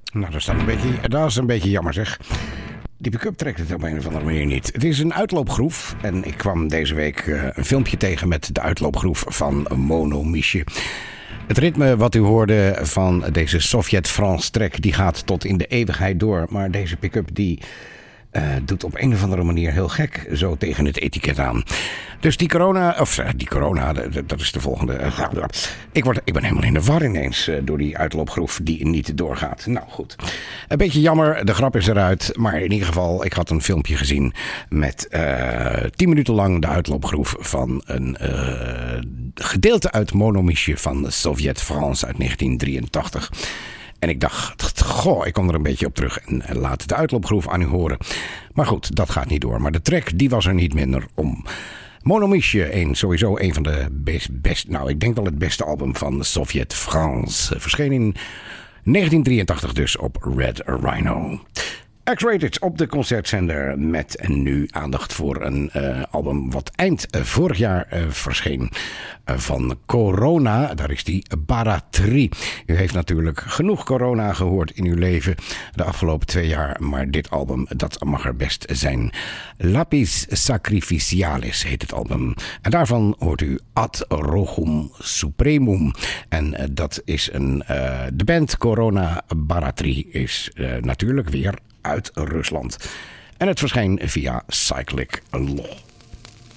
Nou, dat is een beetje jammer zeg. Die pick-up trekt het op een of andere manier niet. Het is een uitloopgroef en ik kwam deze week een filmpje tegen met de uitloopgroef van Mono Miesje. Het ritme wat u hoorde van deze Sovjet-France track, die gaat tot in de eeuwigheid door. Maar deze pick-up die doet op een of andere manier heel gek zo tegen het etiket aan. Dus die corona, dat is de volgende. Ik ben helemaal in de war ineens door die uitloopgroef die niet doorgaat. Nou goed, een beetje jammer, de grap is eruit. Maar in ieder geval, ik had een filmpje gezien met 10 minuten lang de uitloopgroef van een gedeelte uit Mono Miesje van Sovjet-France uit 1983. En ik dacht, ik kom er een beetje op terug en laat de uitloopgroef aan u horen. Maar goed, dat gaat niet door. Maar de track, die was er niet minder om. Mono Miesje, sowieso een van de ik denk wel het beste album van Sovjet-France. Verscheen in 1983 dus op Red Rhino. X-Rated op de concertzender met nu aandacht voor een album wat eind vorig jaar verscheen van Corona. Daar is die Baratri. U heeft natuurlijk genoeg corona gehoord in uw leven de afgelopen 2 jaar. Maar dit album, dat mag er best zijn. Lapis Sacrificialis heet het album. En daarvan hoort u Ad Rogum Supremum. En dat is de band Corona Baratri is natuurlijk weer uit Rusland. En het verscheen via Cyclic Law.